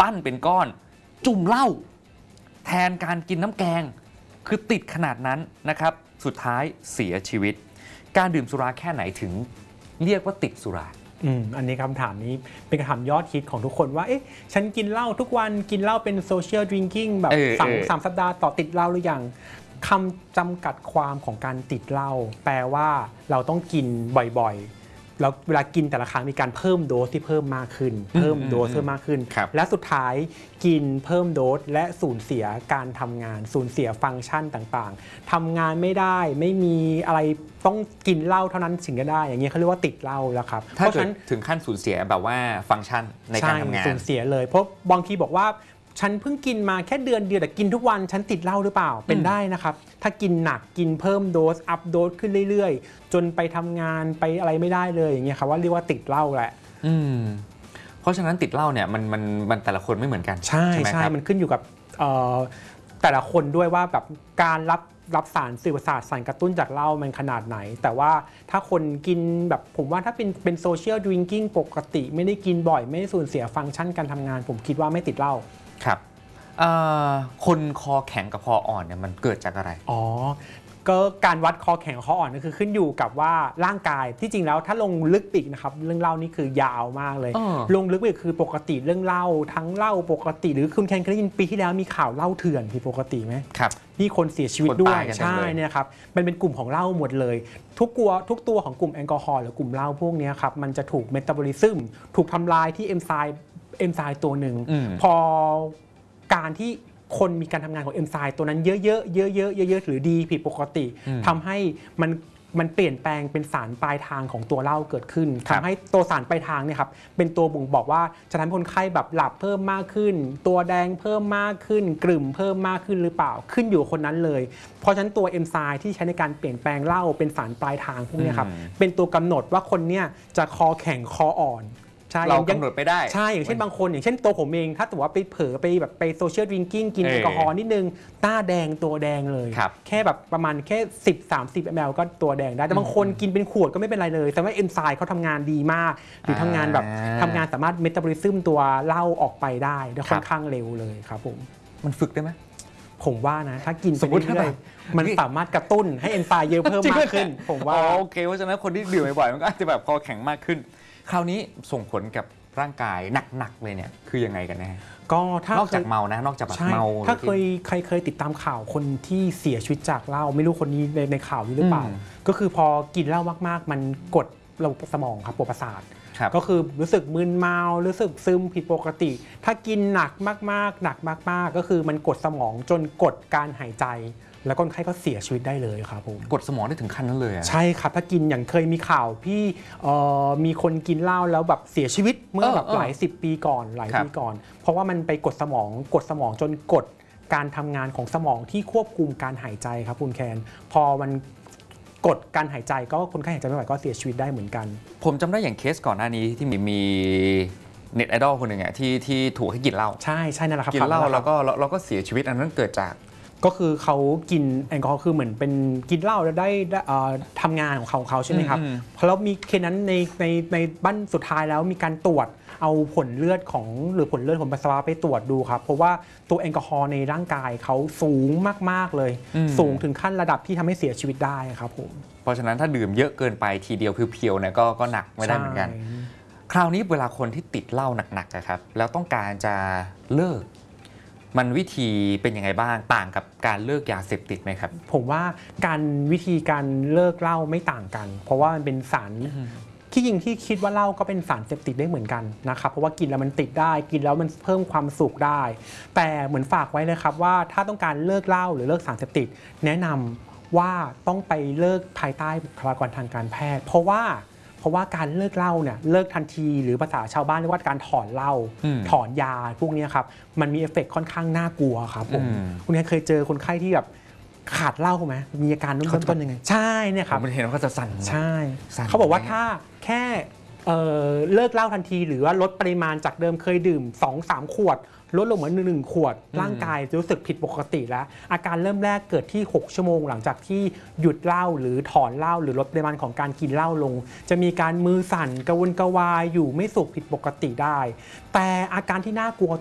ปั้นเป็นก้อนจุ่มเหล้าแทนการกินน้ำแกงคือติดขนาดนั้นนะครับสุดท้ายเสียชีวิตการดื่มสุราแค่ไหนถึงเรียกว่าติดสุราอันนี้คำถามนี้เป็นคำถามยอดฮิตของทุกคนว่าเอ๊ะฉันกินเหล้าทุกวันกินเหล้าเป็นโซเชียลดริงกิ้งแบบสามสัปดาห์ต่อติดเหล้าหรือยังคำจำกัดความของการติดเหล้าแปลว่าเราต้องกินบ่อยๆแล้วเวลากินแต่ละครั้งมีการเพิ่มโดสที่เพิ่มมากขึ้นเพิ่มโดสเพิ่มมากขึ้นและสุดท้ายกินเพิ่มโดสและสูญเสียการทำงานสูญเสียฟังก์ชันต่างๆทำงานไม่ได้ไม่มีอะไรต้องกินเหล้าเท่านั้นถึงจะได้อย่างนี้เขาเรียกว่าติดเหล้าแล้วครับถ้าเกิดถึงขั้นสูญเสียแบบว่าฟังก์ชันในการทำงานสูญเสียเลยเพราะบางทีบอกว่าฉันเพิ่งกินมาแค่เดือนเดียวแต่กินทุกวันฉันติดเหล้าหรือเปล่าเป็นได้นะครับถ้ากินหนักกินเพิ่มโดสอัพโดสขึ้นเรื่อยๆจนไปทำงานไปอะไรไม่ได้เลยอย่างเงี้ยครับว่าเรียกว่าติดเหล้าแหละเพราะฉะนั้นติดเหล้าเนี่ยมันแต่ละคนไม่เหมือนกันใช่ใช่มันขึ้นอยู่กับแต่ละคนด้วยว่าแบบการรับสารสื่อประสาทสารกระตุ้นจากเหล้ามันขนาดไหนแต่ว่าถ้าคนกินแบบผมว่าถ้าเป็นโซเชียลดริงกิ้งปกติไม่ได้กินบ่อยไม่ได้สูญเสียฟังก์ชันการทำงานผมคิดว่าไม่ติดเหล้าครับคนคอแข็งกับคออ่อนเนี่ยมันเกิดจากอะไรก็การวัดคอแข็งคออ่อนก็คือขึ้นอยู่กับว่าร่างกายที่จริงแล้วถ้าลงลึกปีกนะครับเรื่องเหล้านี่คือยาวมากเลยลงลึกปีกคือปกติเรื่องเหล้าทั้งเหล้าปกติหรือคุณแคนเคยได้ยินปีที่แล้วมีข่าวเหล้าเถื่อนผิดปกติไหมครับที่คนเสียชีวิตด้วยใช่เนี่ยครับมันเป็นกลุ่มของเหล้าหมดเลยทุกตัวของกลุ่มแอลกอฮอล์หรือกลุ่มเหล้าพวกนี้ครับมันจะถูกเมตาบอลิซึมถูกทำลายที่เอนไซม์ตัวหนึ่งพอการที่คนมีการทำงานของเอนไซม์ตัวนั้นเยอะๆหรือดีผิดปกติทำให้มันเปลี่ยนแปลงเป็นสารปลายทางของตัวเหล้าเกิดขึ้นทำให้ตัวสารปลายทางเนี่ยครับเป็นตัวบ่งบอกว่าจะทำให้คนไข้แบบหลับเพิ่มมากขึ้นตัวแดงเพิ่มมากขึ้นกลิ่มเพิ่มมากขึ้นหรือเปล่าขึ้นอยู่คนนั้นเลยเพราะฉะนั้นตัวเอนไซม์ที่ใช้ในการเปลี่ยนแปลงเหล้าเป็นสารปลายทางพวกนี้ครับเป็นตัวกำหนดว่าคนเนี่ยจะคอแข็งคออ่อนเรากำหนดไปได้ใช่อย่างเช่นบางคนอย่างเช่นตัวผมเองถ้าถือว่าไปเผลอไปแบบไปโซเชียลดริงกิ้งกินแอลกอฮอล์นิดนึงหน้าแดงตัวแดงเลยแค่แบบประมาณแค่10-30 ml ก็ตัวแดงได้แต่บางคนกินเป็นขวดก็ไม่เป็นไรเลยแต่ว่าเอนไซม์เขาทำงานดีมากหรือทำงานสามารถเมตาบอลิซึมตัวเหล้าออกไปได้ค่อนข้างเร็วเลยครับผมมันฝึกได้ไหมผมว่านะถ้ากินไปเรื่อยๆมันสามารถกระตุ้นให้เอนไซม์เยอะเพิ่มมากขึ้นผมว่าโอเคเพราะฉะนั้นคนที่ดื่มบ่อยๆมันก็อาจจะแบบคอแข็งมากขึ้นคราวนี้ส่งผลกับร่างกายหนักๆเลยเนี่ยคือยังไงกันแน่ก็ถ้านอกจากเมานะนอกจากแบบเมาถ้าเคยติดตามข่าวคนที่เสียชีวิตจากเหล้าไม่รู้คนนี้ในข่าวนี้หรือเปล่าก็คือพอกินเหล้ามากๆมันกดระบบสมองครับระบบประสาทก็คือรู้สึกมึนเมารู้สึกซึมผิดปกติถ้ากินหนักมากๆหนักมากๆก็คือมันกดสมองจนกดการหายใจแล้วคนไข้ก็เสียชีวิตได้เลยครับผมกดสมองได้ถึงขั้นนั้นเลยใช่ครับถ้ากินอย่างเคยมีข่าวพี่มีคนกินเหล้าแล้วแบบเสียชีวิตเมื่อแบบหลาย10 ปีก่อนเพราะว่ามันไปกดสมองจนกดการทำงานของสมองที่ควบคุมการหายใจครับคุณแคนพอมันกดการหายใจก็คนไข้หายใจไม่ไหวก็เสียชีวิตได้เหมือนกันผมจำได้อย่างเคสก่อนหน้านี้ที่มีเน็ตไอดอลคนหนึ่งอ่ะที่ถูกให้กินเหล้าใช่นั่นแหละครับกินเหล้าแล้วก็เสียชีวิตอันนั้นเกิดจากก็คือเขากินแอลกอฮอล์คือเหมือนเป็นกินเหล้าแล้วได้ทำงานของเขาใช่ไหมครับแล้วมีเคสนั้นในบ้านสุดท้ายแล้วมีการตรวจเอาผลเลือดของปัสสาวะไปตรวจดูครับเพราะว่าตัวแอลกอฮอล์ในร่างกายเขาสูงมากๆเลยสูงถึงขั้นระดับที่ทำให้เสียชีวิตได้ครับผมเพราะฉะนั้นถ้าดื่มเยอะเกินไปทีเดียวเพียวๆเนี่ยก็หนักไม่ได้เหมือนกันคราวนี้เวลาคนที่ติดเหล้าหนักๆนะครับแล้วต้องการจะเลิกมันวิธีเป็นยังไงบ้างต่างกับการเลิกยาเสพติดไหมครับผมว่าวิธีการเลิกเหล้าไม่ต่างกันเพราะว่ามันเป็นสารที่จริงที่คิดว่าเหล้าก็เป็นสารเสพติดได้เหมือนกันนะครับเพราะว่ากินแล้วมันติดได้กินแล้วมันเพิ่มความสุขได้แต่เหมือนฝากไว้เลยครับว่าถ้าต้องการเลิกเหล้าหรือเลิกสารเสพติดแนะนำว่าต้องไปเลิกภายใต้บุคลากรทางการแพทย์เพราะว่าการเลิกเหล้าเนี่ยเลิกทันทีหรือภาษาชาวบ้านเรียกว่าการถอนเหล้าถอนยาพวกนี้ครับมันมีเอฟเฟกต์ค่อนข้างน่ากลัวครับผมคุณเคยเจอคนไข้ที่แบบขาดเหล้าไหมมีอาการเริ่มต้นยังไงใช่เนี่ยครับผมเห็นว่าเขาจะสั่นใช่เขาบอกว่าถ้าแค่เลิกเหล้าทันทีหรือว่าลดปริมาณจากเดิมเคยดื่ม 2-3 ขวดลดลงเหมือน1 ขวดร่างกายจะรู้สึกผิดปกติแล้วอาการเริ่มแรกเกิดที่6 ชั่วโมงหลังจากที่หยุดเหล้าหรือถอนเหล้าหรือลดปริมาณของการกินเหล้าลงจะมีการมือสั่นกระวนกระวายอยู่ไม่สุขผิดปกติได้แต่อาการที่น่ากลัว